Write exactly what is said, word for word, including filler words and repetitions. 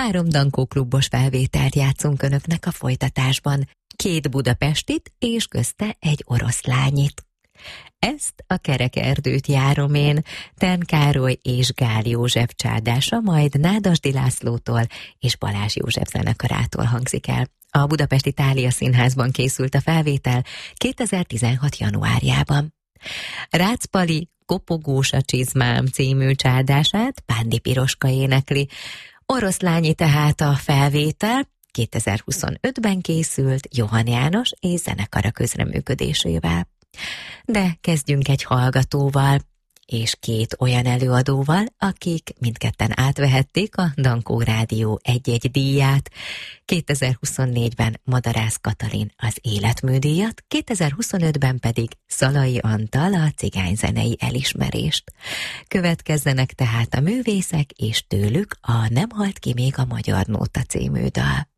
Három Dankó klubos felvételt játszunk önöknek a folytatásban. Két budapestit és közte egy oroszlányit. Ezt a Kerekerdőt járom én, Ten Károly és Gál József csádása, majd Nádasdy Lászlótól és Balázs József zenekarától hangzik el. A Budapesti Thália Színházban készült a felvétel kétezer-tizenhat januárjában. Rácz Pali Kopogós a csizmám című csádását Pándi Piroska énekli. Oroszlányi tehát a felvétel, kétezer-huszonötben készült Johann János és zenekara közreműködésével. De kezdjünk egy hallgatóval, és két olyan előadóval, akik mindketten átvehették a Dankó Rádió egy-egy díját. kétezer-huszonnégyben Madarász Katalin az életműdíjat, kétezer-huszonötben pedig Szalai Antal a cigányzenei elismerést. Következzenek tehát a művészek, és tőlük a Nem halt ki még a magyar nóta című dal.